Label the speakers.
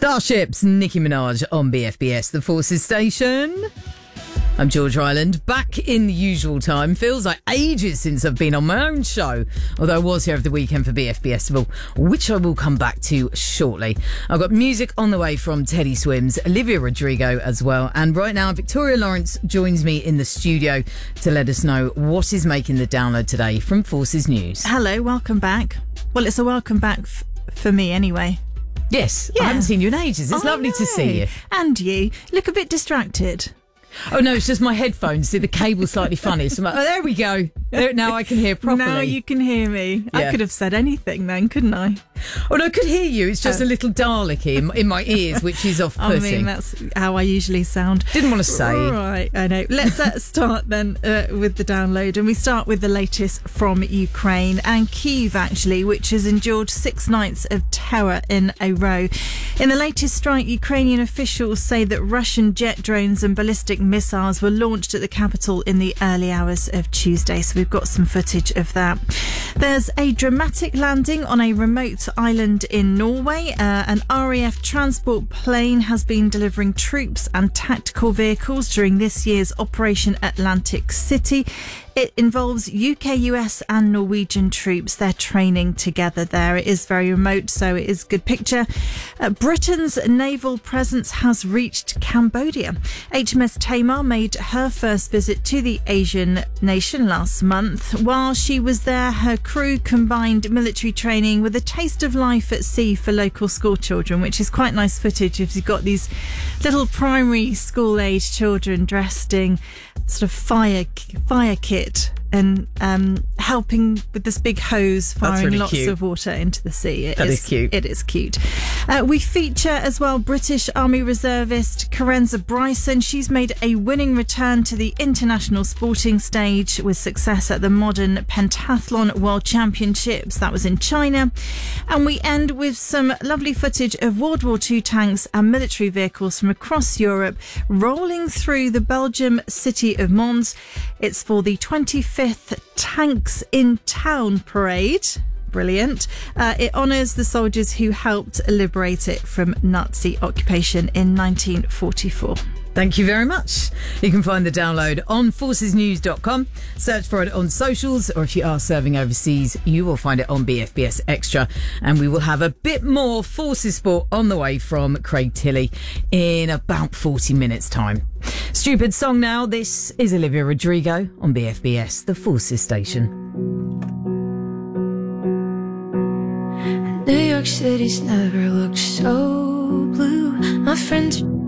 Speaker 1: Starships, Nicki Minaj on BFBS, the Forces station. I'm George Ryland, back in the usual time. Feels like ages since I've been on my own show, although I was here over the weekend for BFBS, which I will come back to shortly. I've got music on the way from Teddy Swims, Olivia Rodrigo as well, and right now Victoria Lawrence joins me in the studio to let us know what is making the download today from Forces News.
Speaker 2: Hello, welcome back. Well, it's a welcome back for me anyway.
Speaker 1: Yes, I haven't seen you in ages. It's lovely to see you.
Speaker 2: And you look a bit distracted.
Speaker 1: Oh no, it's just my headphones. See, the cable's slightly funny. So I'm like, oh, there we go. Now I can hear properly.
Speaker 2: Now you can hear me. Yeah. I could have said anything then, couldn't I?
Speaker 1: Oh no, I could hear you. It's just a little Dalek in my ears, which is off-putting.
Speaker 2: I mean, that's how I usually sound.
Speaker 1: Didn't want to say.
Speaker 2: Right, I know. Let's start then with the download. And we start with the latest from Ukraine and Kyiv, actually, which has endured 6 nights of terror in a row. In the latest strike, Ukrainian officials say that Russian jet drones and ballistic missiles were launched at the capital in the early hours of Tuesday. So we've got some footage of that. There's a dramatic landing on a remote island in Norway. An RAF transport plane has been delivering troops and tactical vehicles during this year's Operation Atlantic City. It involves UK, US and Norwegian troops. They're training together there. It is very remote, so it is a good picture. Britain's naval presence has reached Cambodia. HMS Tamar made her first visit to the Asian nation last month. While she was there, her crew combined military training with a taste of life at sea for local school children, which is quite nice footage if you've got these little primary school-age children dressed in sort of fire kit and helping with this big hose, firing really lots cute. Of water into the sea.
Speaker 1: That is cute.
Speaker 2: It is cute. We feature as well British Army reservist Karenza Bryson. She's made a winning return to the international sporting stage with success at the Modern Pentathlon World Championships. That was in China. And we end with some lovely footage of World War II tanks and military vehicles from across Europe rolling through the Belgium city of Mons. It's for the 25th Tanks in Town parade. Brilliant. It honours the soldiers who helped liberate it from Nazi occupation in 1944.
Speaker 1: Thank you very much. You can find the download on forcesnews.com. Search for it on socials, or if you are serving overseas, you will find it on BFBS Extra. And we will have a bit more Forces Sport on the way from Craig Tilley in about 40 minutes' time. Stupid song now. This is Olivia Rodrigo on BFBS, the Forces station.
Speaker 3: New York City's never looked so blue. My friends